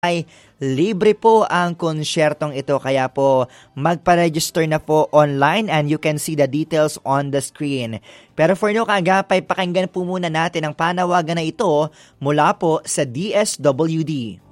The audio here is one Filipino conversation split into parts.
ay libre po ang konsyertong ito, kaya po magpa-register na po online and you can see the details on the screen. Pero for now, kaagapay, pakinggan po muna natin ang panawagan na ito mula po sa DSWD.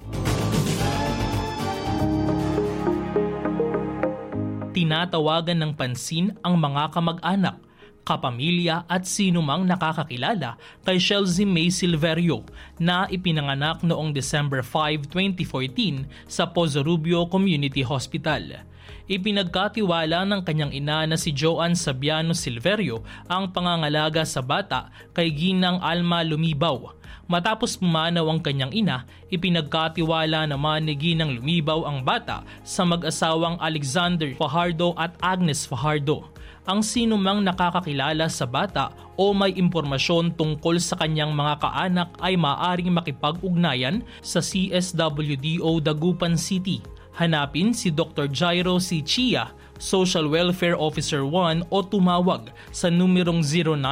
Tinatawagan ng pansin ang mga kamag-anak, kapamilya at sinumang nakakakilala kay Chelsea May Silverio na ipinanganak noong December 5, 2014 sa Pozo Rubio Community Hospital. Ipinagkatiwala ng kanyang ina na si Joanne Sabiano Silverio ang pangangalaga sa bata kay Ginang Alma Lumibaw. Matapos pumanaw ang kanyang ina, ipinagkatiwala naman ni Ginang Lumibaw ang bata sa mag-asawang Alexander Fajardo at Agnes Fajardo. Ang sinumang nakakakilala sa bata o may impormasyon tungkol sa kanyang mga kaanak ay maaaring makipag-ugnayan sa CSWDO Dagupan City. Hanapin si Dr. Jairo C. Chia, Social Welfare Officer 1 o tumawag sa numerong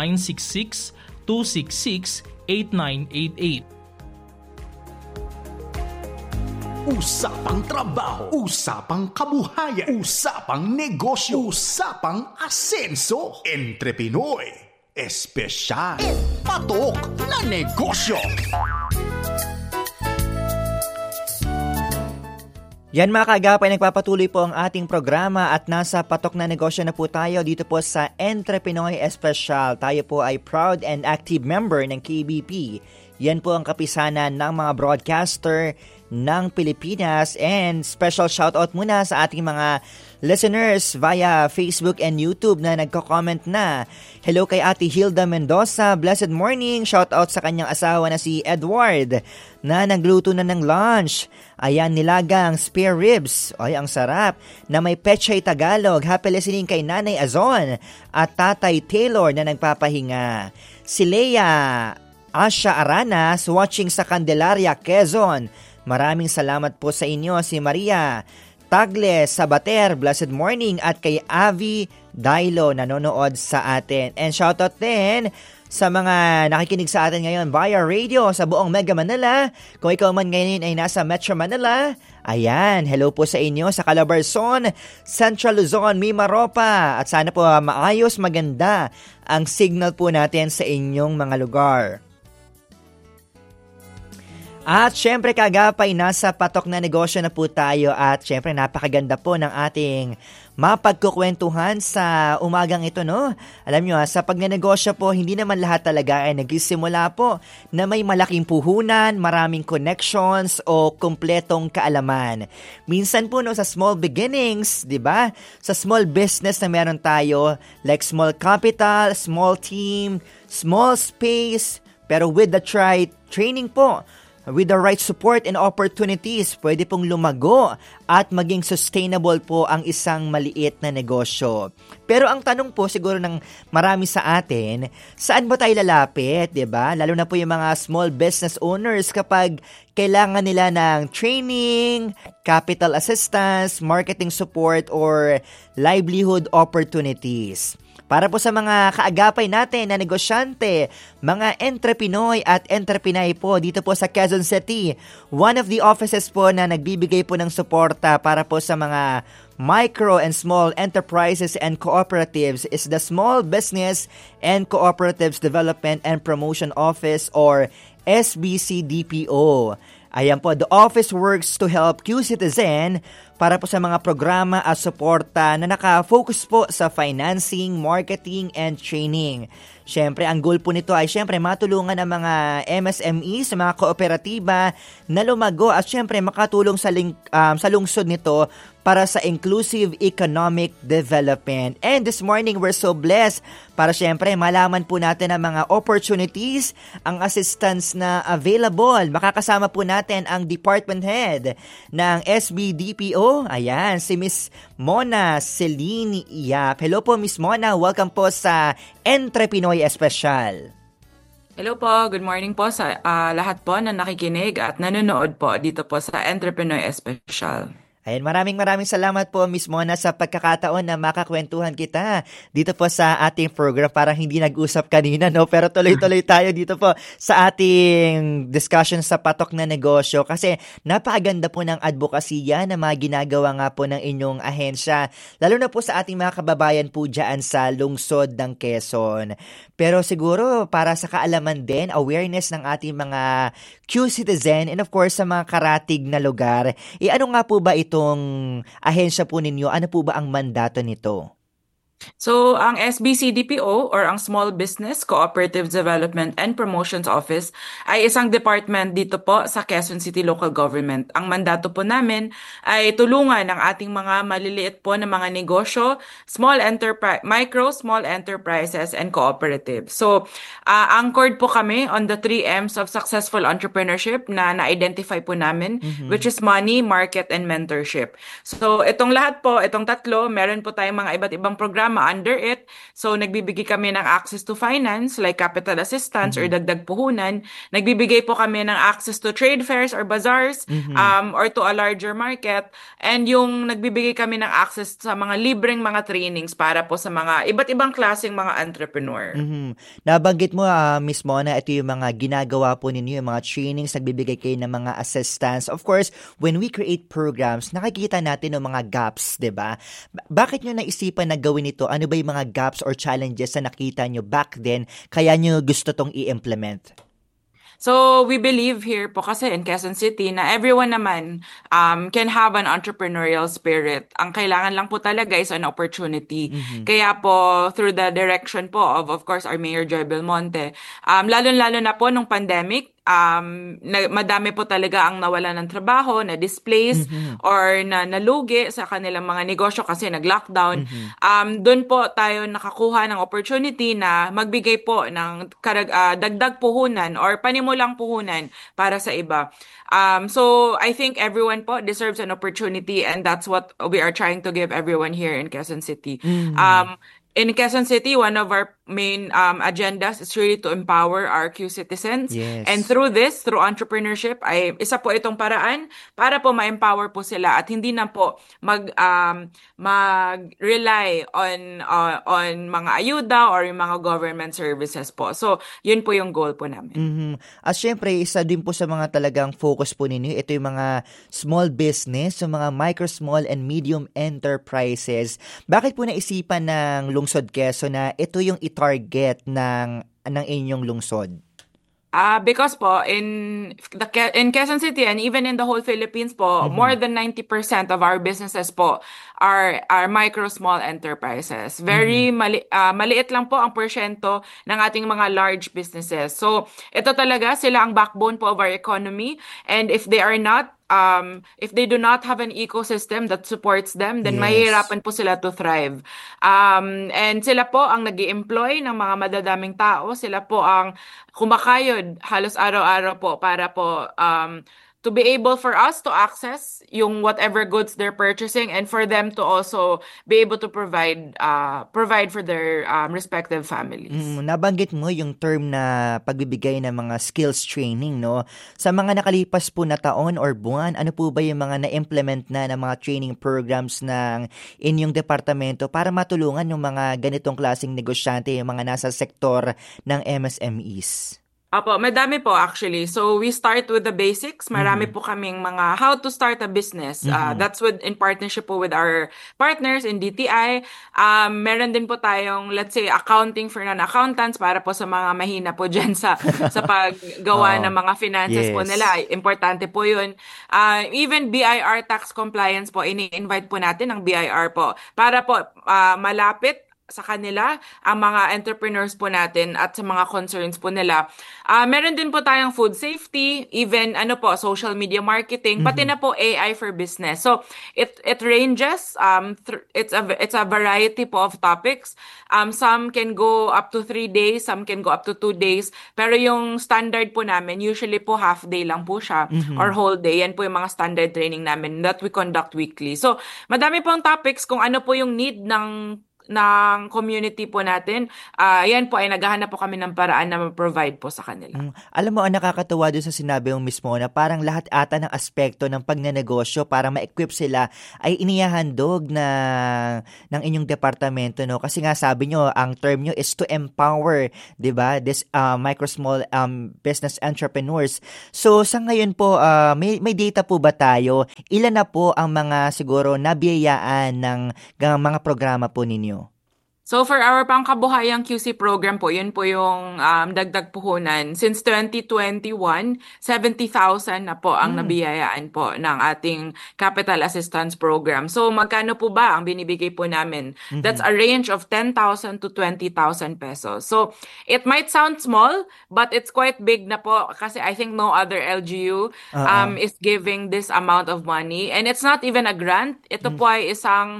0966-266-8988. Usapang trabaho, usapang kabuhayan, usapang negosyo, usapang asenso. Entre Pinoy, espesyal, patok na negosyo. Yan mga kaagapay, nagpapatuloy po ang ating programa at nasa patok na negosyo na po tayo dito po sa Entre Pinoy Espesyal. Tayo po ay proud and active member ng KBP. Yan po ang kapisanan ng mga broadcaster ng Pilipinas, and special shoutout muna sa ating mga listeners via Facebook and YouTube na nagko-comment na. Hello kay Ate Hilda Mendoza, blessed morning. Shoutout sa kanyang asawa na si Edward na nagluto na ng lunch. Ayan, nilagang spare ribs. Ay, ang sarap. Na may pechay Tagalog. Happy listening kay Nanay Azon at Tatay Taylor na nagpapahinga. Si Leia Asha Aranas watching sa Candelaria, Quezon. Maraming salamat po sa inyo. Si Maria Tagle Sabater, blessed morning, at kay Avi Dailo nanonood sa atin. And shoutout din sa mga nakikinig sa atin ngayon via radio sa buong Mega Manila. Kung ikaw man ngayon ay nasa Metro Manila, ayan, hello po sa inyo sa Calabarzon, Central Luzon, Mimaropa. At sana po maayos, maganda ang signal po natin sa inyong mga lugar. At syempre kaagapay, nasa patok na negosyo na po tayo at syempre napakaganda po ng ating mapagkukwentuhan sa umagang ito, no? Alam nyo sa pagnenegosyo po, hindi naman lahat talaga ay nagsisimula po na may malaking puhunan, maraming connections o kumpletong kaalaman. Minsan po no, sa small beginnings, di ba? Sa small business na meron tayo, like small capital, small team, small space, pero with the right training po, with the right support and opportunities, pwede pong lumago at maging sustainable po ang isang maliit na negosyo. Pero ang tanong po siguro ng marami sa atin, saan ba tayo lalapit, 'di ba? Lalo na po yung mga small business owners kapag kailangan nila ng training, capital assistance, marketing support, or livelihood opportunities. Para po sa mga kaagapay natin na negosyante, mga entrepinoy at entrepinay po dito po sa Quezon City, one of the offices po na nagbibigay po ng suporta para po sa mga micro and small enterprises and cooperatives is the Small Business and Cooperatives Development and Promotion Office or SBCDPO. Ayan po, the office works to help Q-Citizen para po sa mga programa at suporta na naka-focus po sa financing, marketing, and training. Siyempre, ang goal po nito ay siyempre matulungan ang mga MSME sa mga kooperatiba na lumago at siyempre makatulong sa lungsod nito para sa inclusive economic development. And this morning, we're so blessed para siyempre malaman po natin ang mga opportunities, ang assistance na available. Makakasama po natin ang department head ng SBDPO. Ayan, si Miss Mona Celine Iyap. Hello po, Miss Mona. Welcome po sa Entre Pinoy Espesyal. Hello po, good morning po sa lahat po na nakikinig at nanonood po dito po sa Entre Pinoy Espesyal. Ayan, maraming salamat po, Miss Mona, sa pagkakataon na makakwentuhan kita dito po sa ating program. Parang hindi nag-usap kanina, no? Pero tuloy-tuloy tayo dito po sa ating discussion sa patok na negosyo kasi napakaganda po ng advokasya na mga ginagawa nga po ng inyong ahensya, lalo na po sa ating mga kababayan po dyan sa lungsod ng Quezon. Pero siguro para sa kaalaman din, awareness ng ating mga Q-citizen and of course sa mga karatig na lugar, ano nga po ba itong ahensya po ninyo? Ano po ba ang mandato nito? So, ang SBCDPO or ang Small Business Cooperative Development and Promotions Office ay isang department dito po sa Quezon City Local Government. Ang mandato po namin ay tulungan ang ating mga maliliit po na mga negosyo, micro, small enterprises, and cooperatives. So, anchored po kami on the 3 M's of successful entrepreneurship na na-identify po namin, which is money, market, and mentorship. So, itong lahat po, itong tatlo, meron po tayong mga iba't ibang programa under it. So, nagbibigay kami ng access to finance like capital assistance or dagdag puhunan. Nagbibigay po kami ng access to trade fairs or bazaars or to a larger market. And yung nagbibigay kami ng access sa mga libreng mga trainings para po sa mga iba't ibang klaseng mga entrepreneur. Nabanggit mo, Miss Mona, ito yung mga ginagawa po ninyo, yung mga trainings, nagbibigay kayo ng mga assistance. Of course, when we create programs, nakikita natin yung mga gaps, di ba? Bakit nyo naisipan na gawin ito? Ano ba yung mga gaps or challenges na nakita nyo back then kaya nyo gusto tong i-implement? So, we believe here po kasi in Quezon City na everyone naman can have an entrepreneurial spirit. Ang kailangan lang po talaga is an opportunity. Kaya po, through the direction po of course, our Mayor Joy Belmonte, lalo-lalo na po nung pandemic, madami po talaga ang nawala ng trabaho, na-displaced, or na nalugi sa kanilang mga negosyo kasi nag-lockdown. Doon po tayo nakakuha ng opportunity na magbigay po ng dagdag puhunan or panimulang puhunan para sa iba. So, I think everyone po deserves an opportunity and that's what we are trying to give everyone here in Quezon City. In Quezon City, one of our main agendas is really to empower our Q citizens. Yes. And through entrepreneurship, ay isa po itong paraan para po ma-empower po sila at hindi na po mag-rely on mga ayuda or yung mga government services po. So, yun po yung goal po namin. At syempre, isa din po sa mga talagang focus po ninyo, ito yung mga small business, yung mga micro, small, and medium enterprises. Bakit po naisipan ng Lungsod Quezon na ito yung i-target ng inyong lungsod? Because po, in Quezon City and even in the whole Philippines po, more than 90% of our businesses po are micro, small enterprises. Very maliit lang po ang porsyento ng ating mga large businesses. So, ito talaga, sila ang backbone po of our economy. And if they are not, if they do not have an ecosystem that supports them, then mahihirapan po sila to thrive. And sila po ang nag-i-employ ng mga madadaming tao. Sila po ang kumakayod halos araw-araw po para po to be able for us to access yung whatever goods they're purchasing and for them to also be able to provide for their respective families. Nabanggit mo yung term na pagbibigay ng mga skills training, no? Sa mga nakalipas po na taon or buwan, ano po ba yung mga na-implement na ng mga training programs ng inyong departamento para matulungan yung mga ganitong klaseng negosyante, yung mga nasa sektor ng MSMEs? Apo, madami po actually. So we start with the basics. Marami po kaming mga how to start a business. That's in partnership po with our partners in DTI. Meron din po tayong, let's say, accounting for non-accountants para po sa mga mahina po dyan sa paggawa ng mga finances po nila. Importante po yun. Even BIR tax compliance po, ini-invite po natin ang BIR po para po malapit sa kanila, ang mga entrepreneurs po natin at sa mga concerns po nila. Meron din po tayong food safety, even social media marketing, pati na po AI for business. So it ranges, it's a variety po of topics. Some can go up to 3 days, some can go up to 2 days. Pero yung standard po namin, usually po half day lang po siya or whole day. Yan po yung mga standard training namin that we conduct weekly. So madami pong topics kung ano po yung need ng ng community po natin, yan po ay naghahanap po kami ng paraan na ma-provide po sa kanila. Alam mo, ang nakakatuwa doon sa sinabi mo mismo na parang lahat ata ng aspekto ng pagnenegosyo para ma-equip sila ay inihahandog ng inyong departamento, no? Kasi nga sabi nyo, ang term nyo is to empower, di ba? This micro small business entrepreneurs. So sa ngayon po, may data po ba tayo? Ilan na po ang mga siguro nabiyayaan ng mga programa po ninyo? So for our pangkabuhayang QC program po, yun po yung dagdag puhunan. Since 2021, 70,000 na po ang nabiyayaan po ng ating capital assistance program. So magkano po ba ang binibigay po namin? That's a range of 10,000 to 20,000 pesos. So it might sound small, but it's quite big na po kasi I think no other LGU is giving this amount of money. And it's not even a grant. Ito po ay isang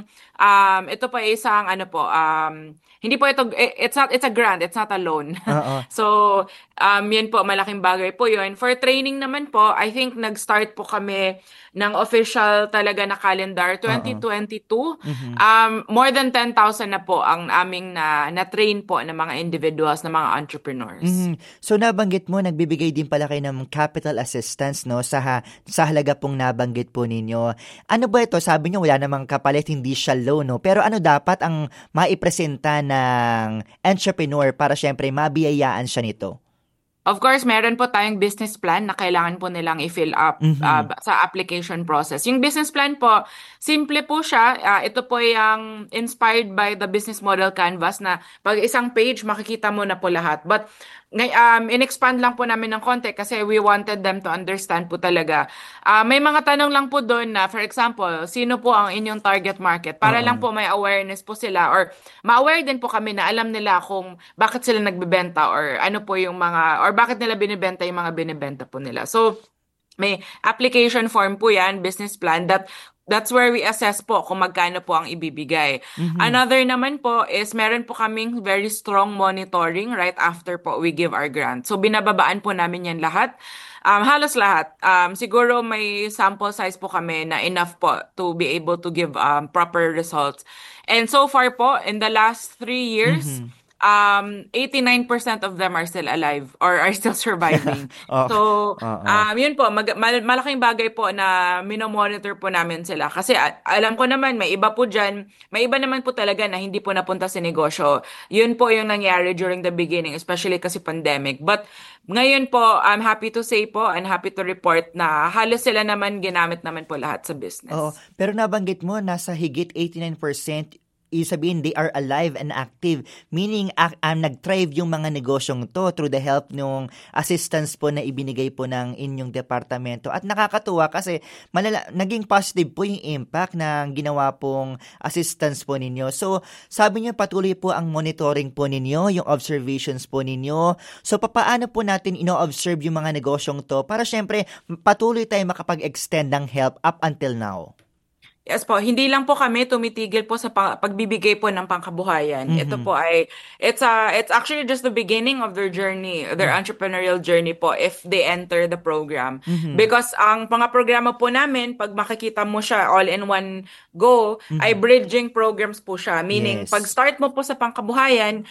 hindi po ito, it's a grant, it's not a loan. So, yan po, malaking bagay po yun. For training naman po, I think nag-start po kami ng official talaga na calendar, 2022. More than 10,000 na po ang aming na-train po ng mga individuals, na mga entrepreneurs. So, nabanggit mo, nagbibigay din pala kayo ng capital assistance, no? Sa halaga pong nabanggit po ninyo. Ano ba ito? Sabi nyo, wala namang kapalit, hindi siya loan, no? Pero ano dapat ang maipresenta ng entrepreneur para syempre mabiyayaan siya nito? Of course, meron po tayong business plan na kailangan po nilang i-fill up sa application process. Yung business plan po, simple po siya. Ito po yung inspired by the business model canvas na pag isang page, makikita mo na po lahat. But in-expand lang po namin ng konti kasi we wanted them to understand po talaga. May mga tanong lang po doon na, for example, sino po ang inyong target market? Para lang po may awareness po sila or ma-aware din po kami na alam nila kung bakit sila nagbebenta or ano po yung mga, or bakit nila binibenta yung mga binibenta po nila. So, may application form po yan, business plan, that's where we assess po kung magkano po ang ibibigay. Another naman po is meron po kaming very strong monitoring right after po we give our grant. So binababaan po namin yan lahat. Halos lahat. Siguro may sample size po kami na enough po to be able to give proper results. And so far po, in the last 3 years, 89% of them are still alive or are still surviving. So, yun po, malaking bagay po na minomonitor po namin sila. Kasi alam ko naman, may iba po dyan, may iba naman po talaga na hindi po napunta sa negosyo. Yun po yung nangyari during the beginning, especially kasi pandemic. But ngayon po, I'm happy to say po and happy to report na halos sila naman ginamit naman po lahat sa business. Pero nabanggit mo, nasa higit 89%, sabihin they are alive and active, meaning nag-thrive yung mga negosyong to through the help ng assistance po na ibinigay po ng inyong departamento. At nakakatuwa kasi naging positive po yung impact ng ginawa pong assistance po ninyo. So sabi niyo patuloy po ang monitoring po ninyo, yung observations po ninyo. So paano po natin ino-observe yung mga negosyong to para syempre patuloy tayo makapag-extend ng help up until now? Yes po, hindi lang po kami tumitigil po sa pagbibigay po ng pangkabuhayan. Ito po ay, it's actually just the beginning of their journey, their entrepreneurial journey po if they enter the program. Because ang mga programa po namin, pag makikita mo siya all in one go, ay bridging programs po siya. Meaning, pag start mo po sa pangkabuhayan,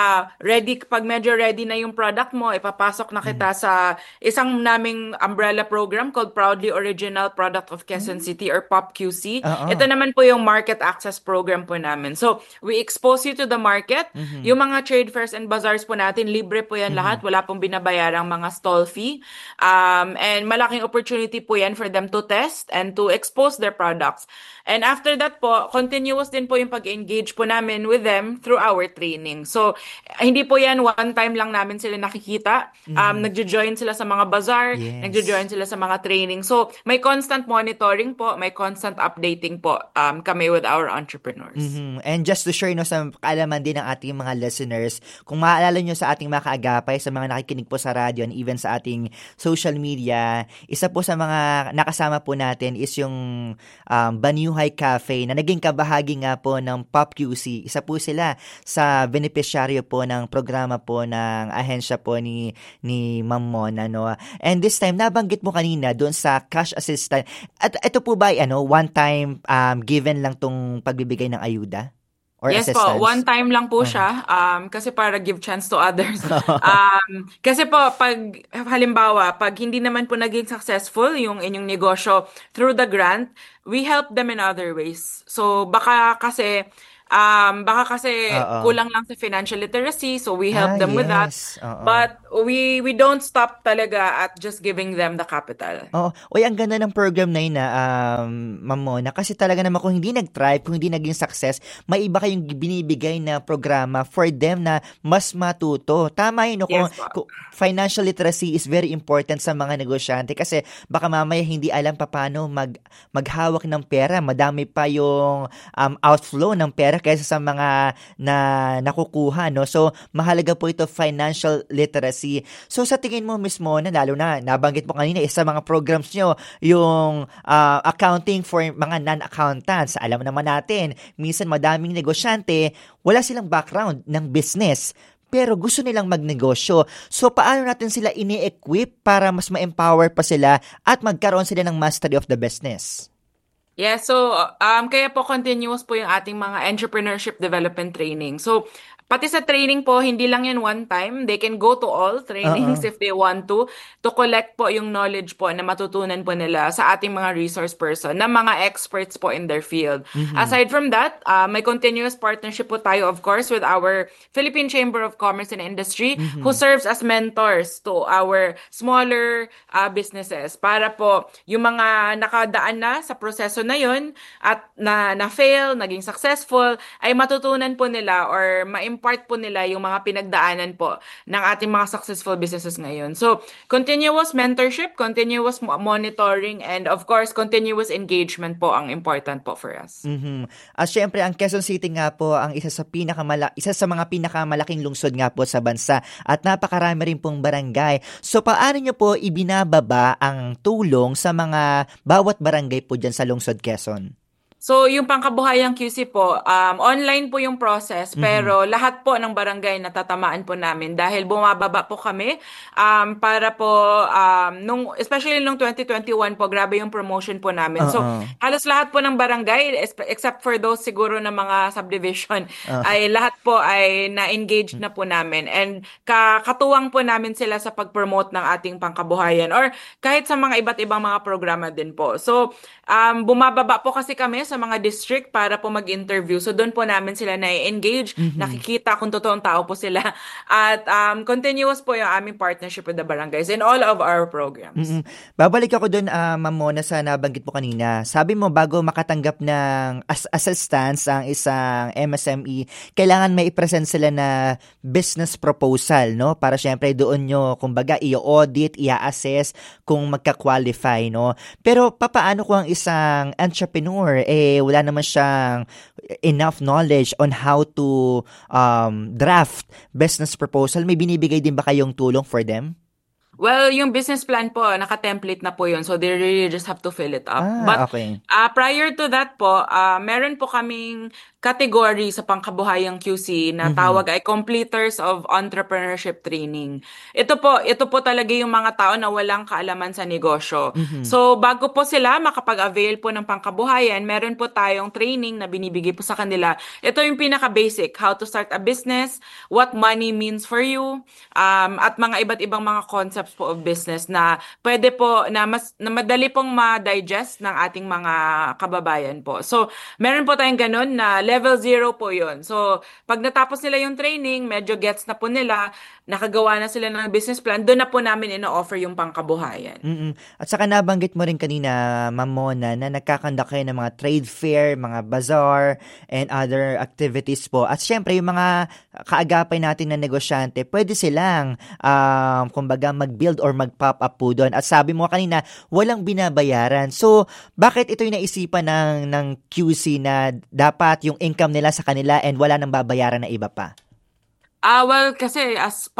pag medyo ready na yung product mo, ipapasok na kita sa isang naming umbrella program called Proudly Original Product of Quezon City or POPQC. Ito naman po yung market access program po namin. So, we expose you to the market. Yung mga trade fairs and bazaars po natin, libre po yan lahat. Wala pong binabayarang mga stall fee. And malaking opportunity po yan for them to test and to expose their products. And after that po, continuous din po yung pag-engage po namin with them through our training. So, hindi po yan one time lang namin sila nakikita. Nagjo-join sila sa mga bazaar, nagjo-join sila sa mga training. So, may constant monitoring po, may constant updating po kami with our entrepreneurs. And just to share sa kaalaman din ng ating mga listeners, kung maaalala nyo sa ating mga kaagapay, sa mga nakikinig po sa radyo and even sa ating social media, isa po sa mga nakasama po natin is yung Banyuhay Cafe na naging kabahagi nga po ng POPQC. Isa po sila sa beneficiaryo po ng programa po ng ahensya po ni Ma'am Mona, no? And this time, nabanggit mo kanina doon sa cash assistance. At ito po ba one time given lang tong pagbibigay ng ayuda? or Yes po, assistance? one time lang po Uh-huh. siya kasi para give chance to others. Kasi po pag halimbawa, pag hindi naman po naging successful yung inyong negosyo through the grant, we help them in other ways. So baka kasi Oo. kulang lang sa financial literacy, so we Ah, help them with that. yes. Oo. But we don't stop talaga at just giving them the capital. Oo. Uy, ang ganda ng program na yun na, Ma'am Mona, kasi talaga naman kung hindi nag-thrive, kung hindi naging success, may iba kayong binibigay na programa for them na mas matuto. Tama yun, no? Yes po. Kung financial literacy is very important sa mga negosyante kasi baka mamaya hindi alam paano maghawak ng pera. Madami pa yung outflow ng pera kaysa sa mga na nakukuha, no? So, mahalaga po ito, financial literacy. So sa tingin mo mismo na lalo na nabanggit mo kanina isa mga programs nyo yung accounting for mga non-accountants. Alam naman natin, minsan madaming negosyante, wala silang background ng business pero gusto nilang magnegosyo. So paano natin sila ini-equip para mas ma-empower pa sila at magkaroon sila ng mastery of the business? Yeah, so kaya po continuous po yung ating mga entrepreneurship development training. So pati sa training po, hindi lang yan one time. They can go to all trainings Oo. if they want to collect po yung knowledge po na matutunan po nila sa ating mga resource person na mga experts po in their field. Aside from that, may continuous partnership po tayo, of course, with our Philippine Chamber of Commerce and Industry who serves as mentors to our smaller businesses para po yung mga nakadaan na sa proseso na yun at na-fail, naging successful, ay matutunan po nila or ma-impart po nila yung mga pinagdaanan po ng ating mga successful businesses ngayon. So, continuous mentorship, continuous monitoring, and of course, continuous engagement po ang important po for us. At syempre, ang Quezon City nga po ang isa sa mga pinakamalaking lungsod nga po sa bansa at napakarami rin pong barangay. So, paano nyo po ibinababa ang tulong sa mga bawat barangay po dyan sa lungsod Quezon? So, yung pangkabuhayang QC po, online po yung process, pero lahat po ng barangay natatamaan po namin dahil bumababa po kami para po, especially nung 2021 po, grabe yung promotion po namin. So, halos lahat po ng barangay, except for those siguro na mga subdivision, ay lahat po ay na-engage na po namin. And katuwang po namin sila sa pag-promote ng ating pangkabuhayan or kahit sa mga iba't ibang mga programa din po. So, bumababa po kasi kami sa mga district para po mag-interview. So, doon po namin sila na-engage, nakikita kung totoong tao po sila. At continuous po yung aming partnership with the barangays in all of our programs. Babalik ako doon, Ma'am Mona, sa nabanggit mo kanina. Sabi mo, bago makatanggap ng assistance ang isang MSME, kailangan may i-present sila na business proposal, no? Para syempre doon nyo, kumbaga, i-audit, i-assess kung magka-qualify, no? Pero papaano kung ang isang entrepreneur, wala naman siyang enough knowledge on how to draft business proposal? May binibigay din ba kayong tulong for them? Well, yung business plan po, naka-template na po yun. So, they really just have to fill it up. But Okay. Prior to that po, meron po kaming category sa pangkabuhayang QC na tawag ay completers of entrepreneurship training. Ito po talaga yung mga tao na walang kaalaman sa negosyo. So, bago po sila makapag-avail po ng pangkabuhayan, meron po tayong training na binibigay po sa kanila. Ito yung pinaka-basic, how to start a business, what money means for you, at mga iba't ibang mga concepts po of business na pwede po, na madali pong ma-digest ng ating mga kababayan po. So, meron po tayong ganun na level 0 po yun. So, pag natapos nila yung training, medyo gets na po nila, nakagawa na sila ng business plan, doon na po namin ino-offer yung pangkabuhayan. At saka nabanggit mo rin kanina, Ma'am Mona, na nagkakandak kayo ng mga trade fair, mga bazaar, and other activities po. At syempre, yung mga kaagapay natin na negosyante, pwede silang, kumbaga, mag-build or mag-pop up po doon. At sabi mo kanina, walang binabayaran. So, bakit ito yung naisipan ng QC na dapat yung income nila sa kanila and wala nang babayaran na iba pa? Well, kasi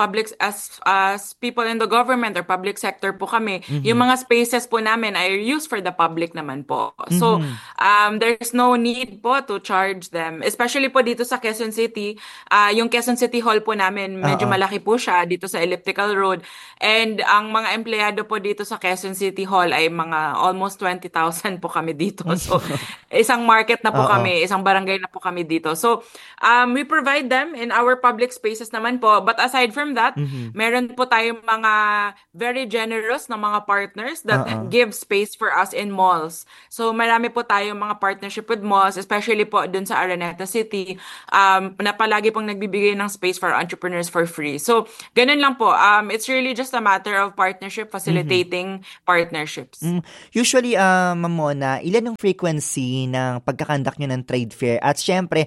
as people in the government or public sector po kami, yung mga spaces po namin ay used for the public naman po. So, Mhm. there's no need po to charge them. Especially po dito sa Quezon City, yung Quezon City Hall po namin, medyo Oo. malaki po siya dito sa Elliptical Road. And ang mga empleyado po dito sa Quezon City Hall ay mga almost 20,000 po kami dito. So, isang market na po Oo. kami, isang barangay na po kami dito. So, we provide them in our public spaces naman po. But aside from that, Mhm. meron po tayong mga very generous na mga partners that Oo. give space for us in malls. So marami po tayong mga partnership with malls, especially po dun sa Araneta City, na palagi pong nagbibigay ng space for entrepreneurs for free. So ganun lang po. It's really just a matter of partnership, facilitating partnerships. Usually, Ma'am Mona, ilan yung frequency ng pagkakandak nyo ng trade fair? At syempre,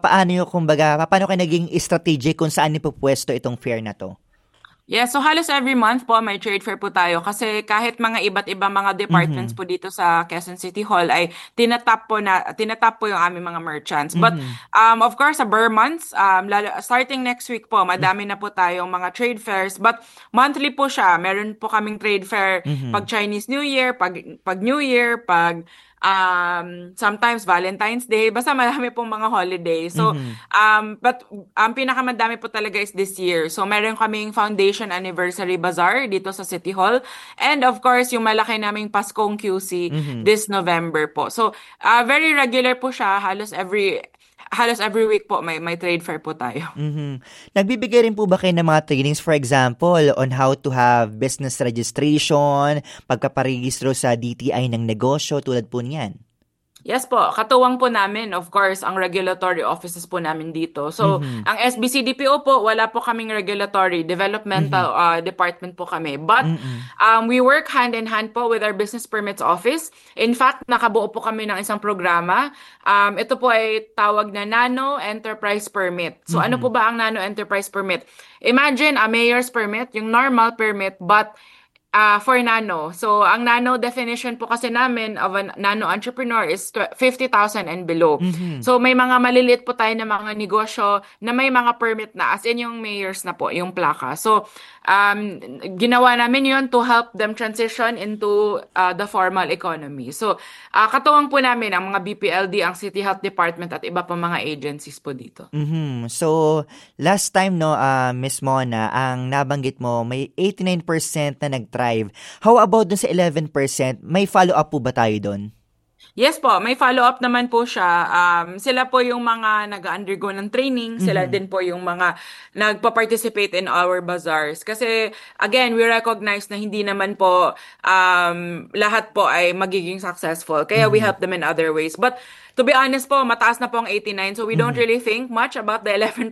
paano kayo naging strategic kung saan ipupwesto itong fair na to? Yeah, so halos every month po may trade fair po tayo kasi kahit mga iba't ibang mga departments po dito sa Quezon City Hall ay tinatap po yung aming mga merchants. But of course, sa Burr months, starting next week po, madami na po tayong mga trade fairs. But monthly po siya. Meron po kaming trade fair pag Chinese New Year, pag New Year, pag sometimes Valentine's Day, basta marami pong mga holiday. So, but ang pinakamadami po talaga is this year. So, meron kaming Foundation Anniversary Bazaar dito sa City Hall. And of course, yung malaki naming Paskong QC this November po. So, very regular po siya. Halos every week po may trade fair po tayo. Nagbibigay rin po ba kayo ng mga trainings, for example, on how to have business registration, pagkaparehistro sa DTI ng negosyo, tulad po niyan? Yes po, katuwang po namin, of course, ang regulatory offices po namin dito. So, ang SBCDPO po, wala po kaming regulatory, developmental department po kami. But, we work hand in hand po with our business permits office. In fact, nakabuo po kami ng isang programa. Ito po ay tawag na Nano Enterprise Permit. So, ano po ba ang Nano Enterprise Permit? Imagine a mayor's permit, yung normal permit, but for nano. So, ang nano definition po kasi namin of a nano entrepreneur is 50,000 and below. So, may mga maliliit po tayo na mga negosyo na may mga permit na, as in yung mayors na po, yung plaka. So, ginawa namin yun to help them transition into the formal economy. So, katuwang po namin ang mga BPLD, ang City Health Department at iba pa mga agencies po dito. So, last time, no, Miss Mona, ang nabanggit mo, may 89% na nag-thrive. How about dun sa 11%? May follow-up po ba tayo dun? Yes po, may follow-up naman po siya. Sila po yung mga nag-undergo ng training. Sila din po yung mga nagpa-participate in our bazaars. Kasi, again, we recognize na hindi naman po lahat po ay magiging successful. Kaya we help them in other ways. But, to be honest po, mataas na po ang 89. So, we don't really think much about the 11%.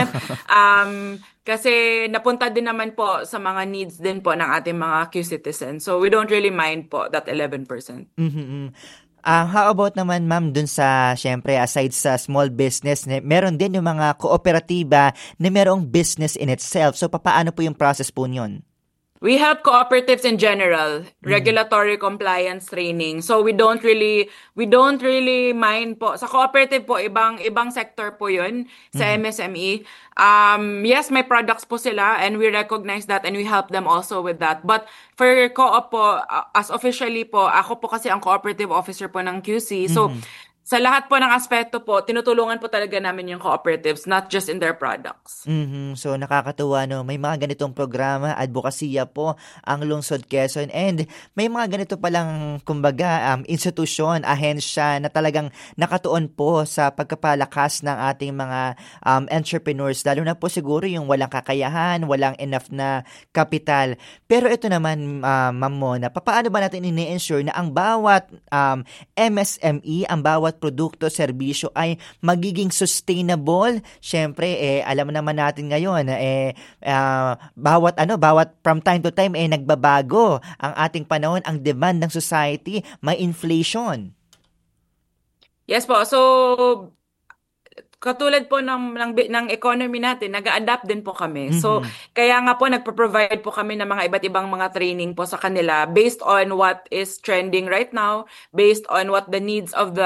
Kasi napunta din naman po sa mga needs din po ng ating mga Q-citizens. So, we don't really mind po that 11%. How about naman, ma'am, dun sa, syempre, aside sa small business, meron din yung mga kooperatiba na merong business in itself. So, paano po yung process po nyon? We help cooperatives in general, regulatory compliance training. So we don't really mind po. Sa cooperative po, ibang sector po 'yun sa MSME. Yes, may products po sila and we recognize that and we help them also with that. But for co-op po, as officially po, ako po kasi ang cooperative officer po ng QC. So sa lahat po ng aspeto po, tinutulungan po talaga namin yung cooperatives, not just in their products. So, nakakatuwa, no? May mga ganitong programa, advokasya po ang Lungsod Quezon. And may mga ganito palang, kumbaga, institusyon, ahensya na talagang nakatuon po sa pagkapalakas ng ating mga entrepreneurs. Lalo na po siguro yung walang kakayahan, walang enough na kapital. Pero ito naman, Ma'am Mona, paano ba natin ini-ensure na ang bawat MSME, ang bawat produkto, serbisyo ay magiging sustainable? Syempre, alam naman natin ngayon, bawat from time to time, nagbabago ang ating panahon, ang demand ng society, may inflation. Yes po, so katulad po ng economy natin, nag-a-adapt din po kami. So, kaya nga po nagpo-provide po kami ng mga iba't ibang mga training po sa kanila based on what is trending right now, based on what the needs of the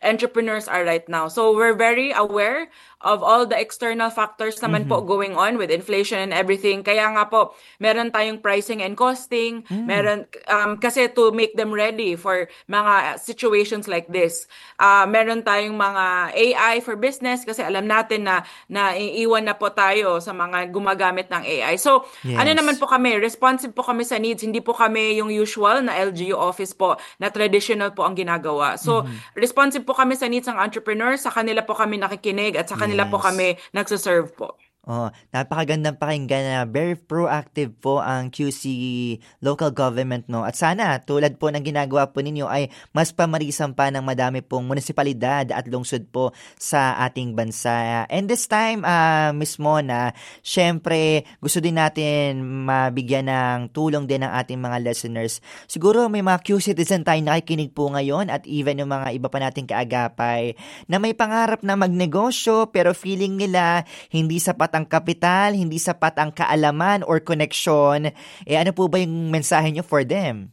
entrepreneurs are right now. So we're very aware of all the external factors naman po going on with inflation and everything. Kaya nga po, meron tayong pricing and costing, meron kasi to make them ready for mga situations like this. Meron tayong mga AI for business kasi alam natin na iiwan na po tayo sa mga gumagamit ng AI. So, ano naman po kami, responsive po kami sa needs, hindi po kami yung usual na LGU office po na traditional po ang ginagawa. So, responsive po kami sa needs ng entrepreneurs, sa kanila po kami nakikinig at sa kanila po kami nagsaserve po. Napakagandang pakinggan na very proactive po ang QC local government, no? At sana, tulad po ng ginagawa po ninyo ay mas pamarisan pa ng madami pong munisipalidad at lungsod po sa ating bansa. And this time, Ms. Mona, syempre, gusto din natin mabigyan ng tulong din ng ating mga listeners. Siguro may mga Q-citizen tayo nakikinig po ngayon at even yung mga iba pa nating kaagapay na may pangarap na magnegosyo pero feeling nila hindi sapat ang kapital, hindi sapat ang kaalaman or connection, ano po ba yung mensahe nyo for them?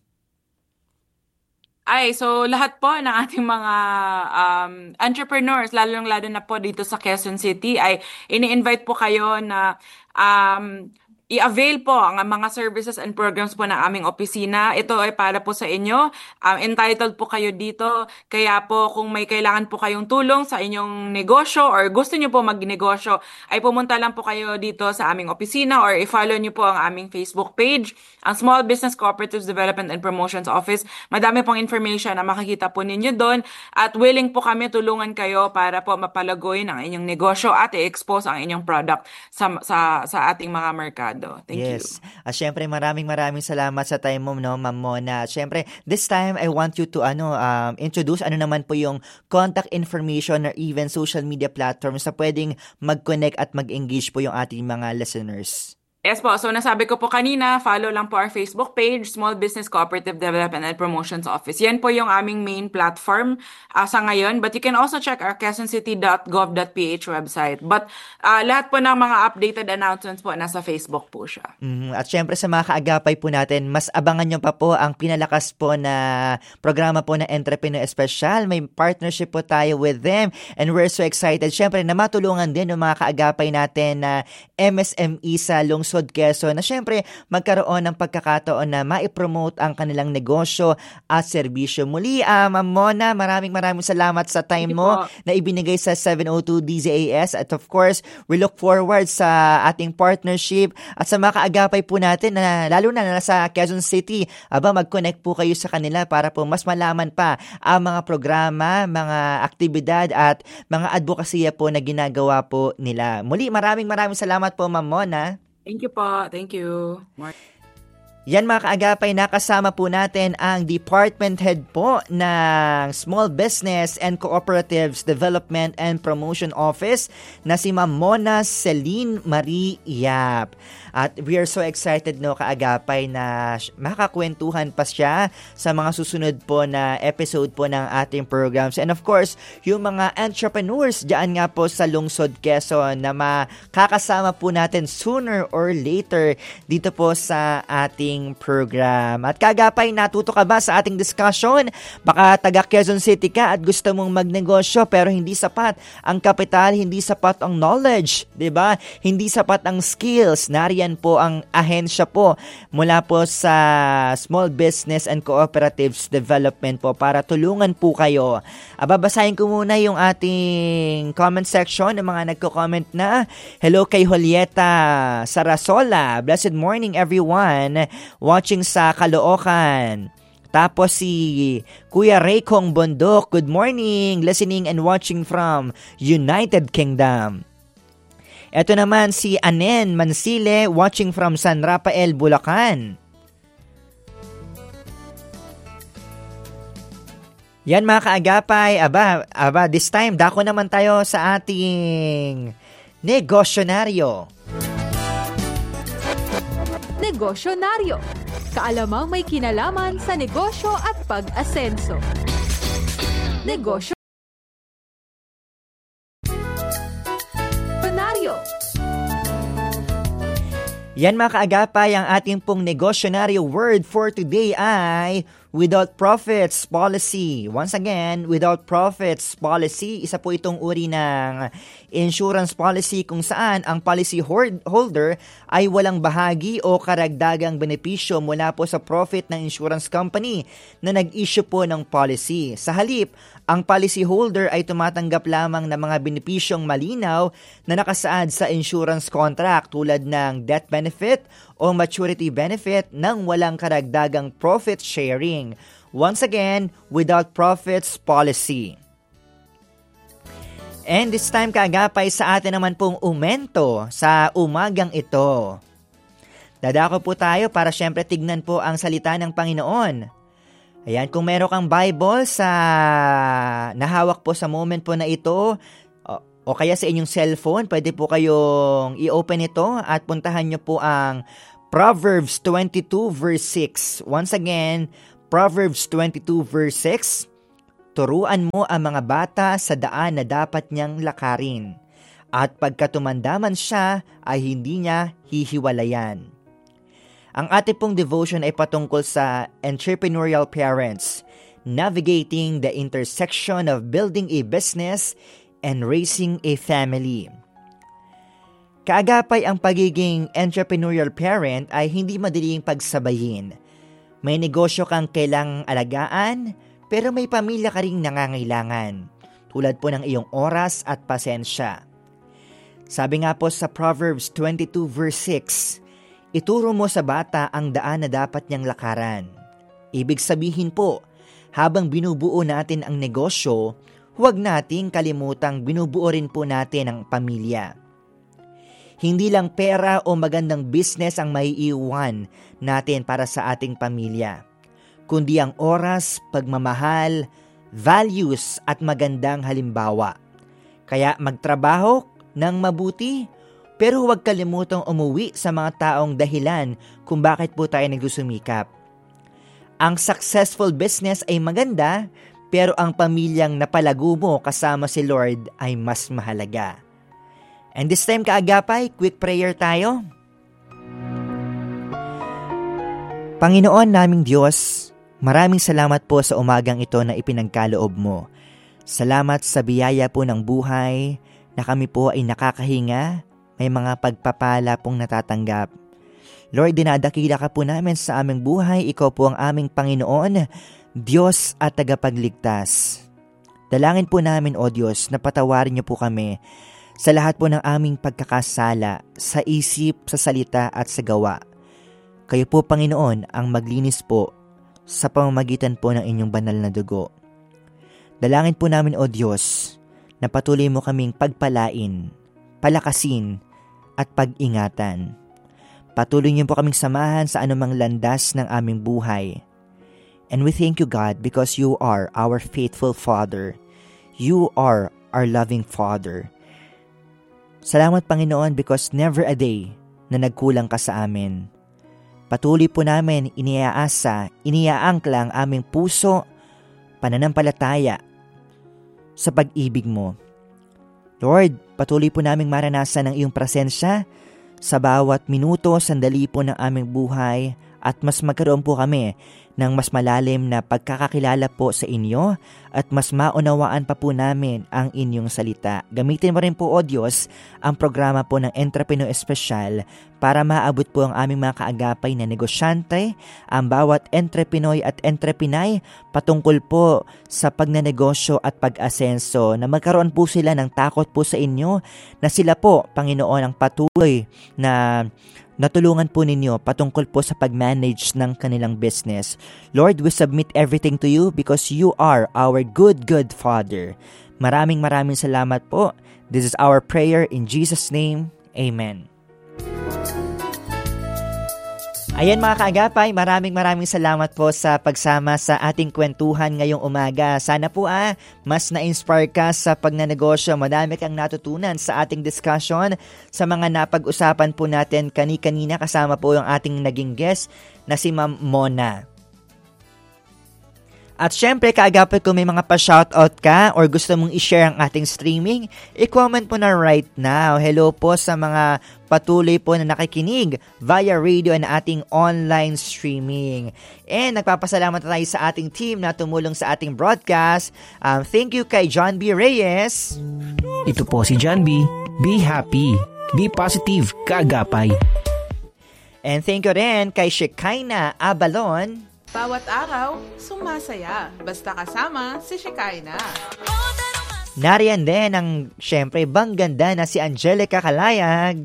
So lahat po ng ating mga entrepreneurs, lalo na po dito sa Quezon City, ay ini-invite po kayo na i-avail po ang mga services and programs po ng aming opisina. Ito ay para po sa inyo. Entitled po kayo dito. Kaya po kung may kailangan po kayong tulong sa inyong negosyo or gusto nyo po magnegosyo, ay pumunta lang po kayo dito sa aming opisina or i-follow nyo po ang aming Facebook page, ang Small Business Cooperatives Development and Promotions Office. Madami pong information na makikita po ninyo doon at willing po kami tulungan kayo para po mapalagoyin ang inyong negosyo at i-expose ang inyong product sa ating mga merkado. Thank you. At syempre maraming salamat sa time mo, no, Ma'am Mona. Syempre, this time I want you to introduce naman po yung contact information or even social media platforms na pwedeng mag-connect at mag-engage po yung ating mga listeners. Yes po. So nasabi ko po kanina, follow lang po our Facebook page, Small Business Cooperative Development and Promotions Office. Yan po yung aming main platform sa ngayon. But you can also check our quezoncity.gov.ph website. But lahat po ng mga updated announcements po nasa Facebook po siya. At syempre sa mga kaagapay po natin, mas abangan nyo pa po ang pinalakas po na programa po na Entrepreneur Special. May partnership po tayo with them and we're so excited. Syempre na matulungan din ng mga kaagapay natin na MSME sa lungsod Quezon na syempre magkaroon ng pagkakataon na maipromote ang kanilang negosyo at serbisyo. Muli, Ma'am Mona, maraming salamat sa time mo na ibinigay sa 702 DZAS at of course, we look forward sa ating partnership at sa mga kaagapay po natin na lalo na nasa Quezon City, mag-connect po kayo sa kanila para po mas malaman pa ang mga programa, mga aktibidad at mga advokasya po na ginagawa po nila. Muli, maraming salamat po, Ma'am Mona. Thank you po. Thank you. Yan mga kaagapay, nakasama po natin ang Department Head po ng Small Business and Cooperatives Development and Promotion Office na si Ma'am Mona Celine Marie Yap. At we are so excited, no, kaagapay, na makakwentuhan pa siya sa mga susunod po na episode po ng ating programs. And of course, yung mga entrepreneurs dyan nga po sa Lungsod Quezon na makakasama po natin sooner or later dito po sa ating program. At kaagapay, natuto ka ba sa ating discussion? Baka taga Quezon City ka at gusto mong magnegosyo pero hindi sapat ang kapital, hindi sapat ang knowledge, 'di ba? Hindi sapat ang skills. Nariyan po ang ahensya po mula po sa Small Business and Cooperatives Development po para tulungan po kayo. Babasahin ko muna yung ating comment section ng mga nagko-comment na. Hello kay Julieta Sarasola. Blessed morning everyone. Watching sa Caloocan. Tapos si Kuya Raycong Bondok, good morning, listening and watching from United Kingdom. Ito naman si Anen Mansile, watching from San Rafael, Bulacan. Yan mga kaagapay, this time dako naman tayo sa ating negosyonaryo. Negosyonaryo. Kaalamang may kinalaman sa negosyo at pag-asenso. Negosyonaryo. Yan mga kaagapay, ang ating pong negosyonaryo word for today ay without profits policy. Once again, without profits policy, isa po itong uri ng insurance policy kung saan ang policy holder ay walang bahagi o karagdagang benepisyo mula po sa profit ng insurance company na nag-issue po ng policy. Sa halip, ang policy holder ay tumatanggap lamang ng mga benepisyong malinaw na nakasaad sa insurance contract tulad ng death benefit o maturity benefit nang walang karagdagang profit sharing. Once again, without profits policy. And this time kaagapay sa atin naman pong umento sa umagang ito. Dadako po tayo para syempre tignan po ang salita ng Panginoon. Ayan, kung meron kang Bible sa nahawak po sa moment po na ito, o kaya sa inyong cellphone, pwede po kayong i-open ito at puntahan nyo po ang Proverbs 22 verse 6. Once again, Proverbs 22 verse 6. Turuan mo ang mga bata sa daan na dapat niyang lakarin, at pagka tumandaman siya ay hindi niya hihiwalayan. Ang ating pong devotion ay patungkol sa entrepreneurial parents, navigating the intersection of building a business and raising a family. Kaagapay ang pagiging entrepreneurial parent ay hindi madaling pagsabayin. May negosyo kang kailangang alagaan, pero may pamilya ka ring nangangailangan, tulad po ng iyong oras at pasensya. Sabi nga po sa Proverbs 22 verse 6, ituro mo sa bata ang daan na dapat niyang lakaran. Ibig sabihin po, habang binubuo natin ang negosyo, huwag nating kalimutang binubuo rin po natin ang pamilya. Hindi lang pera o magandang business ang maiiwan natin para sa ating pamilya, kundi ang oras, pagmamahal, values at magandang halimbawa. Kaya magtrabaho ng mabuti, pero huwag kalimutang umuwi sa mga taong dahilan kung bakit po tayo nagsusumikap. Ang successful business ay maganda, pero ang pamilyang napalago mo kasama si Lord ay mas mahalaga. And this time kaagapay, quick prayer tayo. Panginoon naming Diyos, maraming salamat po sa umagang ito na ipinagkaloob mo. Salamat sa biyaya po ng buhay na kami po ay nakakahinga, may mga pagpapala pong natatanggap. Lord, dinadakila ka po namin sa aming buhay. Ikaw po ang aming Panginoon, Diyos at tagapagligtas. Dalangin po namin, O Diyos, na patawarin niyo po kami sa lahat po ng aming pagkakasala, sa isip, sa salita at sa gawa. Kayo po, Panginoon, ang maglinis po sa pamamagitan po ng inyong banal na dugo. Dalangin po namin, O Diyos, na patuloy mo kaming pagpalain, palakasin, at pag-ingatan. Patuloy niyo po kaming samahan sa anumang landas ng aming buhay. And we thank you, God, because you are our faithful Father. You are our loving Father. Salamat, Panginoon, because never a day na nagkulang ka sa amin. Patuloy po namin iniaangkla ang aming puso, pananampalataya sa pag-ibig mo. Lord, patuloy po naming maranasan ang iyong presensya sa bawat minuto, sandali po ng aming buhay at mas magkaroon po kami ng mas malalim na pagkakakilala po sa inyo at mas maunawaan pa po namin ang inyong salita. Gamitin mo rin po, O Diyos, ang programa po ng Entrepreneur Special para maabot po ang aming mga kaagapay na negosyante, ang bawat entrepreneur at entreprenay patungkol po sa pagnanegosyo at pag-asenso, na magkaroon po sila ng takot po sa inyo, na sila po, Panginoon, ang patuloy na natulungan po ninyo patungkol po sa pag-manage ng kanilang business. Lord, we submit everything to you because you are our good Father. Maraming salamat po. This is our prayer in Jesus' name. Amen. Ayan mga kaagapay, maraming salamat po sa pagsama sa ating kwentuhan ngayong umaga. Sana po mas na-inspire ka sa pagnanegosyo. Madami kang natutunan sa ating discussion, sa mga napag-usapan po natin kani-kanina, kasama po yung ating naging guest na si Ma'am Mona. At syempre, kaagapay kung may mga pa-shoutout ka or gusto mong i-share ang ating streaming, i-comment mo na right now. Hello po sa mga patuloy po na nakikinig via radio and ating online streaming. And nagpapasalamat tayo sa ating team na tumulong sa ating broadcast. Thank you kay John B. Reyes. Ito po si John B. Be happy. Be positive. Kaagapay. And thank you rin kay Shekinah Abalon. Bawat araw, sumasaya. Basta kasama si Shekinah. Nariyan din ang, syempre, bangganda na si Angelica Kalayag.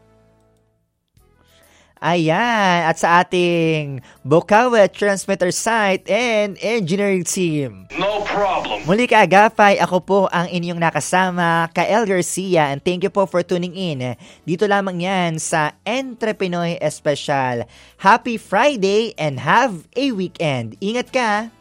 Ayan, at sa ating Bocaue Transmitter Site and Engineering Team. No problem. Muli kaagapay, ako po ang inyong nakasama, Kael Garcia, and thank you po for tuning in. Dito lamang yan sa Entre Pinoy Especial. Happy Friday and have a weekend. Ingat ka!